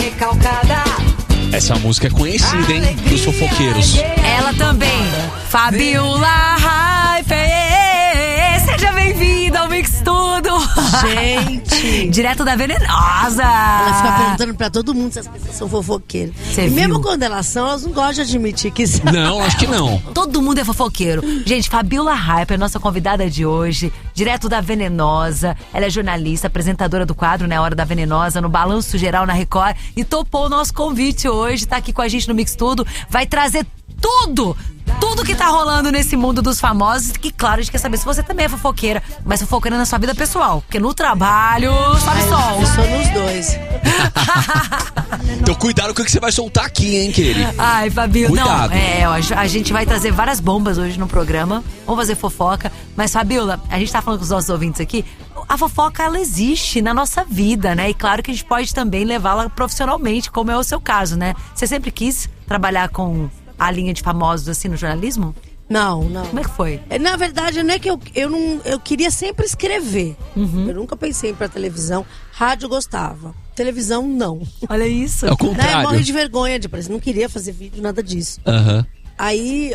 Recalcada. Essa música é conhecida, hein? Dos fofoqueiros. Ela também. Fabiola Hyper. Seja bem-vinda ao Mix Tudo. Gente. Direto da Venenosa. Ela fica perguntando pra todo mundo se as pessoas são fofoqueiras. Cê E mesmo viu? quando elas são, elas não gostam de admitir que são. Não, acho que não. Todo mundo é fofoqueiro. Gente, Fabiola Hyper, nossa convidada de hoje, direto da Venenosa. Ela é jornalista, apresentadora do quadro, né, Hora da Venenosa, no Balanço Geral na Record. E topou o nosso convite hoje, tá aqui com a gente no Mix Tudo. Vai trazer tudo que tá rolando nesse mundo dos famosos. Que, claro, a gente quer saber se você também é fofoqueira, mas fofoqueira na sua vida pessoal. Porque no trabalho, sobe sol. Eu sou nos dois. Então cuidado com o que você vai soltar aqui, hein, querido? Ai, Fabiola, Cuidado. não, a gente vai trazer várias bombas hoje no programa. Vamos fazer fofoca. Mas, Fabiola, a gente tá falando com os nossos ouvintes aqui. A fofoca, ela existe na nossa vida, né? E claro que a gente pode também levá-la profissionalmente, como é o seu caso, né? Você sempre quis trabalhar com a linha de famosos, assim, no jornalismo? Não, não. Como é que foi? Na verdade, não é que eu queria sempre escrever. Eu nunca pensei em ir pra televisão. Rádio eu gostava. Televisão, não. Olha isso. É o Eu contrário. morri de vergonha de aparecer. Não queria fazer vídeo, nada disso. Aham. Aí,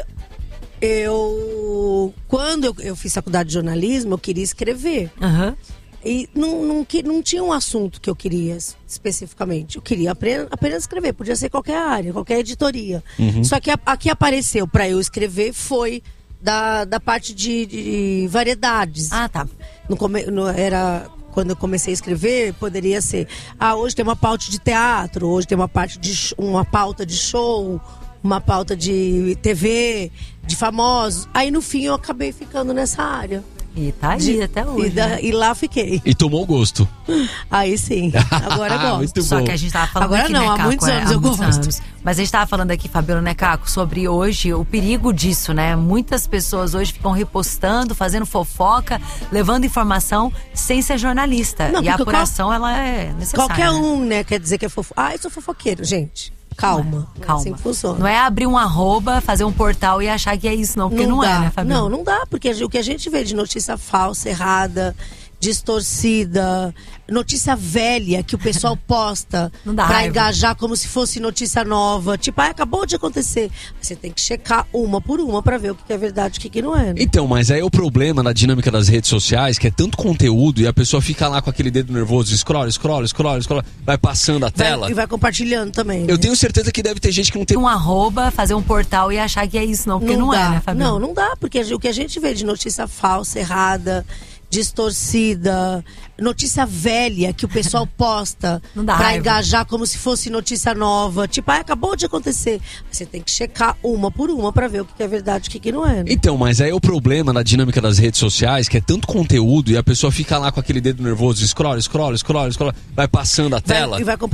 quando eu fiz faculdade de jornalismo, eu queria escrever. Aham. E não tinha um assunto que eu queria especificamente. Eu queria apenas escrever. Podia ser qualquer área, qualquer editoria. Só que a que apareceu para eu escrever foi da parte de variedades. Ah, tá. Era quando eu comecei a escrever, poderia ser: hoje tem uma pauta de teatro, hoje tem uma pauta de show, uma pauta de TV, de famosos. Aí no fim eu acabei ficando nessa área. E tá aí até hoje. né? E lá fiquei. E tomou gosto. Aí sim, agora eu gosto. Muito Só bom. que a gente tava falando Agora aqui, não, né, há Caco? muitos anos eu muitos gosto. anos. Mas a gente tava falando aqui, Fabiola, né, Caco, sobre hoje o perigo disso, né? Muitas pessoas hoje ficam repostando, fazendo fofoca, levando informação sem ser jornalista. Não, e a porque apuração, ela é necessária. Qualquer né? um, né, quer dizer que é fofo. Eu sou fofoqueiro, gente. Calma. Calma. Assim que funciona. Não é abrir um arroba, fazer um portal e achar que é isso, não. Porque não dá. é, né, Fabiola? Não dá, porque o que a gente vê de notícia falsa, errada, distorcida, notícia velha que o pessoal posta Não dá pra raiva. engajar como se fosse notícia nova. Tipo, acabou de acontecer. Você tem que checar uma por uma pra ver o que é verdade e o que não é. Né? Então, mas aí é o problema na dinâmica das redes sociais, que é tanto conteúdo e a pessoa fica lá com aquele dedo nervoso, scroll, vai passando a tela. E vai compartilhando também. Eu né? tenho certeza que deve ter gente que não tem... Um arroba, fazer um portal e achar que é isso, não. Porque não, é, dá. né, Fabiola? Não dá, porque o que a gente vê de notícia falsa, errada, distorcida, notícia velha que o pessoal posta Não dá pra raiva. engajar como se fosse notícia nova. Tipo, acabou de acontecer. Você tem que checar uma por uma pra ver o que é verdade e o que não é. Né? Então, mas aí é o problema na dinâmica das redes sociais, que é tanto conteúdo e a pessoa fica lá com aquele dedo nervoso, scroll, vai passando a tela. E vai compartilhando